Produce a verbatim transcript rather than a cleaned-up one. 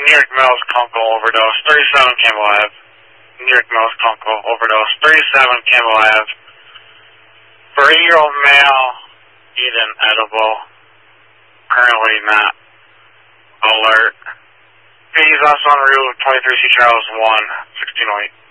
New York Mills, Kunkel, overdose. thirty-seven, Campbell Ave. New York Mills, Kunkel, overdose. thirty-seven, Campbell Ave. Three-year-old male, eating edible. Currently not alert. He's also on the route of twenty-three C Charles one, sixteen oh eight.